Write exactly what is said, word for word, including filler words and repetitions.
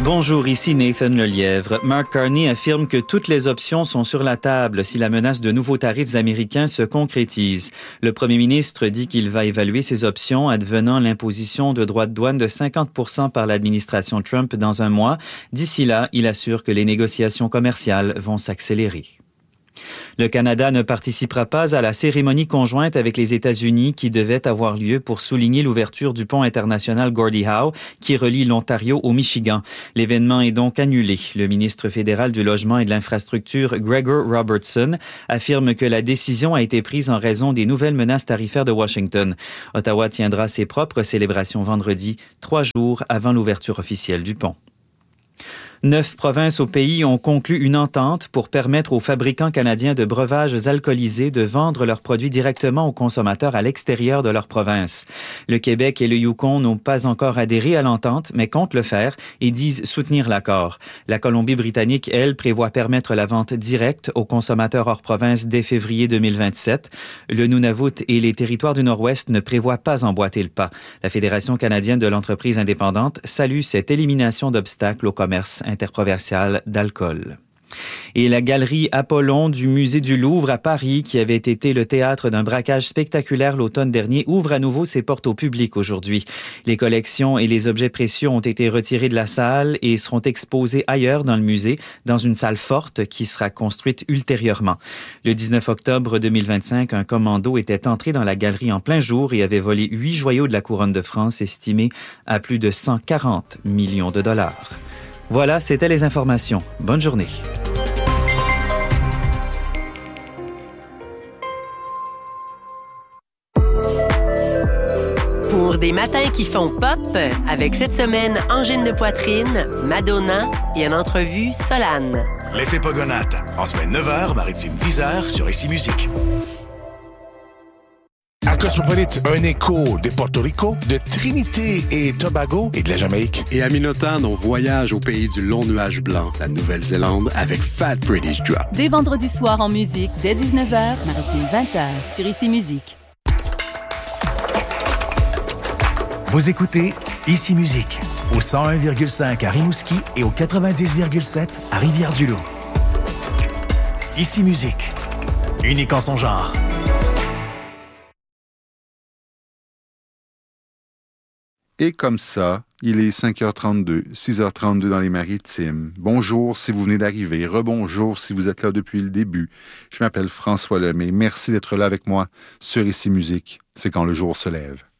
Bonjour, ici Nathan Lelièvre. Mark Carney affirme que toutes les options sont sur la table si la menace de nouveaux tarifs américains se concrétise. Le premier ministre dit qu'il va évaluer ces options advenant l'imposition de droits de douane de cinquante pour cent par l'administration Trump dans un mois. D'ici là, il assure que les négociations commerciales vont s'accélérer. Le Canada ne participera pas à la cérémonie conjointe avec les États-Unis qui devait avoir lieu pour souligner l'ouverture du pont international Gordie Howe qui relie l'Ontario au Michigan. L'événement est donc annulé. Le ministre fédéral du Logement et de l'Infrastructure, Gregor Robertson, affirme que la décision a été prise en raison des nouvelles menaces tarifaires de Washington. Ottawa tiendra ses propres célébrations vendredi, trois jours avant l'ouverture officielle du pont. Neuf provinces au pays ont conclu une entente pour permettre aux fabricants canadiens de breuvages alcoolisés de vendre leurs produits directement aux consommateurs à l'extérieur de leur province. Le Québec et le Yukon n'ont pas encore adhéré à l'entente, mais comptent le faire et disent soutenir l'accord. La Colombie-Britannique, elle, prévoit permettre la vente directe aux consommateurs hors province dès février deux mille vingt-sept. Le Nunavut et les territoires du Nord-Ouest ne prévoient pas emboîter le pas. La Fédération canadienne de l'entreprise indépendante salue cette élimination d'obstacles au commerce interprovincial d'alcool. Et la galerie Apollon du Musée du Louvre à Paris, qui avait été le théâtre d'un braquage spectaculaire l'automne dernier, ouvre à nouveau ses portes au public aujourd'hui. Les collections et les objets précieux ont été retirés de la salle et seront exposés ailleurs dans le musée, dans une salle forte qui sera construite ultérieurement. Le dix-neuf octobre deux mille vingt-cinq, un commando était entré dans la galerie en plein jour et avait volé huit joyaux de la couronne de France estimés à plus de cent quarante millions de dollars. Voilà, c'était les informations. Bonne journée. Pour des matins qui font pop, avec cette semaine angine de poitrine, Madonna et en entrevue Solane. L'effet Pogonate, en semaine neuf heures, maritime dix heures sur Ici Musique. À Cosmopolite, un écho de Porto Rico, de Trinité et Tobago et de la Jamaïque. Et à Minotan, on voyage au pays du long nuage blanc, la Nouvelle-Zélande, avec Fat British Drop. Dès vendredi soir en musique, dès dix-neuf heures, maritime vingt heures, sur Ici Musique. Vous écoutez Ici Musique, au cent un virgule cinq à Rimouski et au quatre-vingt-dix virgule sept à Rivière-du-Loup. Ici Musique, unique en son genre. Et comme ça, il est cinq heures trente-deux, six heures trente-deux dans les Maritimes. Bonjour si vous venez d'arriver, rebonjour si vous êtes là depuis le début. Je m'appelle François Lemay. Merci d'être là avec moi sur Ici Musique. C'est quand le jour se lève.